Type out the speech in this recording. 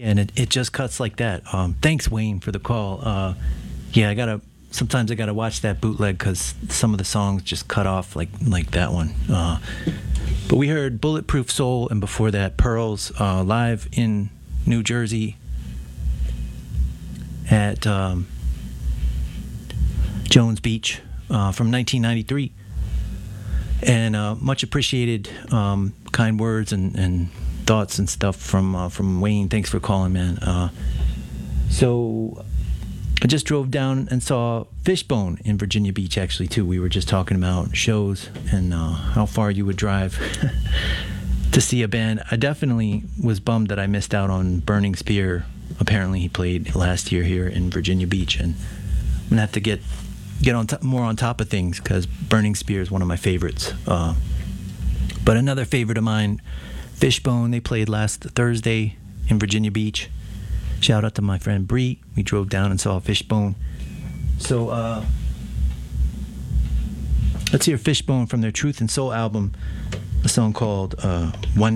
And it just cuts like that. Thanks, Wayne, for the call. Yeah, sometimes I gotta watch that bootleg because some of the songs just cut off like that one. But we heard Bulletproof Soul, and before that, Pearls, live in New Jersey at Jones Beach from 1993. And much appreciated kind words and thoughts and stuff from Wayne. Thanks for calling, man. So I just drove down and saw Fishbone in Virginia Beach, actually, too. We were just talking about shows and how far you would drive to see a band. I definitely was bummed that I missed out on Burning Spear. Apparently he played last year here in Virginia Beach, and I'm going to have to get more on top of things because Burning Spear is one of my favorites. But another favorite of mine, Fishbone, they played last Thursday in Virginia Beach. Shout out to my friend Bree. We drove down and saw Fishbone. So let's hear Fishbone from their Truth and Soul album, a song called One